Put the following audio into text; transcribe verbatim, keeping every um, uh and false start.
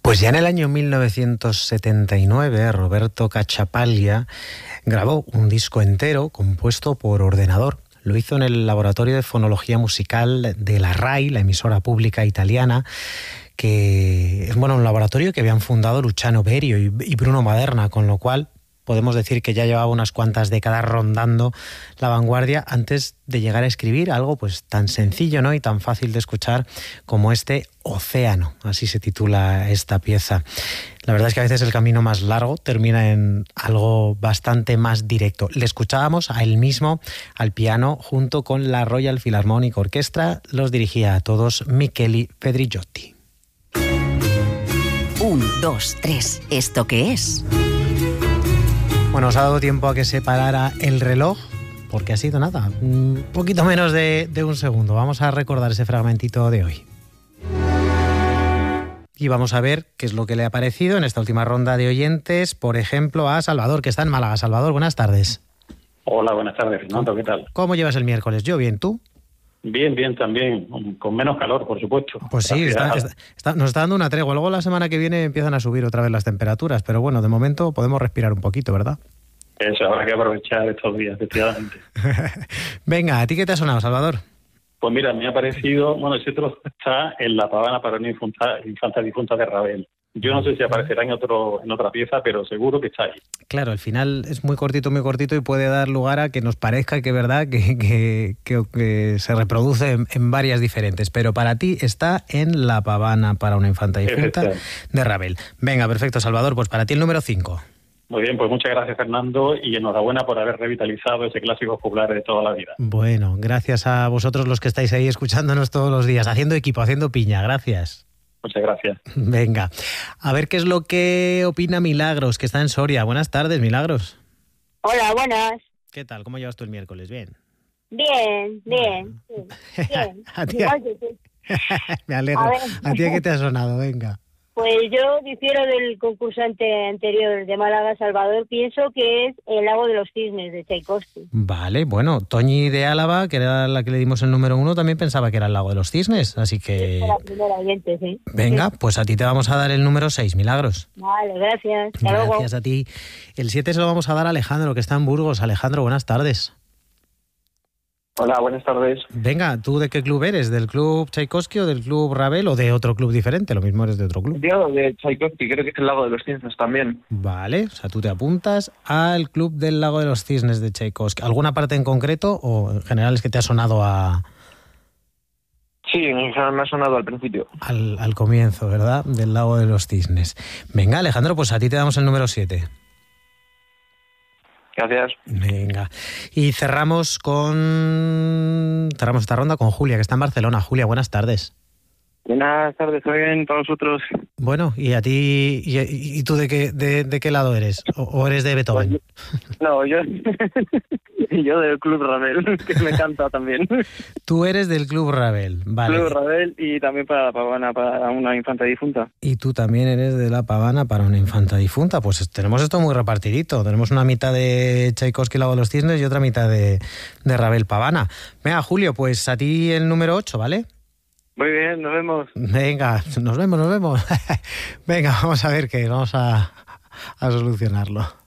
Pues ya en el año mil novecientos setenta y nueve, Roberto Cachapaglia grabó un disco entero compuesto por ordenador. Lo hizo en el Laboratorio de Fonología Musical de la RAI, la emisora pública italiana, que es bueno, un laboratorio que habían fundado Luciano Berio y, y Bruno Maderna, con lo cual podemos decir que ya llevaba unas cuantas décadas rondando la vanguardia antes de llegar a escribir algo pues tan sencillo, ¿no?, y tan fácil de escuchar como este Océano, así se titula esta pieza. La verdad es que a veces el camino más largo termina en algo bastante más directo. Le escuchábamos a él mismo al piano junto con la Royal Philharmonic Orchestra. Los dirigía a todos Michele Pedrigiotti. Un, dos, tres. ¿Esto qué es? Bueno, os ha dado tiempo a que se parara el reloj, porque ha sido nada, un poquito menos de, de un segundo. Vamos a recordar ese fragmentito de hoy. Y vamos a ver qué es lo que le ha parecido en esta última ronda de oyentes, por ejemplo, a Salvador, que está en Málaga. Salvador, buenas tardes. Hola, buenas tardes, Fernando, ¿qué tal? ¿Cómo llevas el miércoles? Yo bien, ¿tú? Bien, bien también, con menos calor, por supuesto. Pues sí, está, está, está, nos está dando una tregua. Luego la semana que viene empiezan a subir otra vez las temperaturas, pero bueno, de momento podemos respirar un poquito, ¿verdad? Eso, habrá que aprovechar estos días, efectivamente. Venga, ¿a ti qué te ha sonado, Salvador? Pues mira, me ha parecido, bueno, ese trozo está en La Pavana para una infanta, infanta difunta de Ravel. Yo no sé si aparecerá en otro en otra pieza, pero seguro que está ahí. Claro, el final es muy cortito, muy cortito y puede dar lugar a que nos parezca que es verdad que, que, que, que se reproduce en, en varias diferentes. Pero para ti está en La Pavana para una infanta difunta de Ravel. Venga, perfecto, Salvador. Pues para ti el número cinco. Muy bien, pues muchas gracias, Fernando, y enhorabuena por haber revitalizado ese clásico popular de toda la vida. Bueno, gracias a vosotros los que estáis ahí escuchándonos todos los días, haciendo equipo, haciendo piña. Gracias. Muchas gracias. Venga, a ver qué es lo que opina Milagros, que está en Soria. Buenas tardes, Milagros. Hola, buenas. ¿Qué tal? ¿Cómo llevas tú el miércoles? ¿Bien? Bien, bien. Bueno. bien. bien. a ti, a... Me alegro. A, ¿A ti a qué te ha sonado? Venga. Pues yo difiero del concursante anterior de Málaga, Salvador. Pienso que es El lago de los cisnes, de Tchaikovsky. Vale, bueno, Toñi de Álava, que era la que le dimos el número uno, también pensaba que era El lago de los cisnes, así que... Es la primera oyente, sí. Venga, sí. Pues a ti te vamos a dar el número seis, Milagros. Vale, gracias. Hasta gracias luego. a ti. El siete se lo vamos a dar a Alejandro, que está en Burgos. Alejandro, buenas tardes. Hola, buenas tardes. Venga, ¿tú de qué club eres? ¿Del club Tchaikovsky o del club Ravel o de otro club diferente? Lo mismo eres de otro club. Yo de Tchaikovsky, creo que es el Lago de los Cisnes también. Vale, o sea, tú te apuntas al club del Lago de los Cisnes de Tchaikovsky. ¿Alguna parte en concreto o en general es que te ha sonado a...? Sí, en general me ha sonado al principio. Al, al comienzo, ¿verdad? Del Lago de los Cisnes. Venga, Alejandro, pues a ti te damos el número siete. Gracias. Venga. Y cerramos con... Cerramos esta ronda con Julia, que está en Barcelona. Julia, buenas tardes. Buenas tardes, ¿todo bien para vosotros? Bueno, ¿y a ti, y, y tú de qué, de, de qué lado eres? ¿O, o eres de Beethoven? No, yo, yo del Club Ravel, que me encanta también. Tú eres del Club Ravel, vale. Club Ravel y también para la Pavana, para una infanta difunta. Y tú también eres de La Pavana para una infanta difunta. Pues tenemos esto muy repartidito. Tenemos una mitad de Tchaikovsky, Lago de los Cisnes, y otra mitad de, de Ravel Pavana. Venga, Julio, pues a ti el número ocho, ¿vale? Muy bien, nos vemos. Venga, nos vemos, nos vemos. Venga, vamos a ver qué, vamos a, a solucionarlo.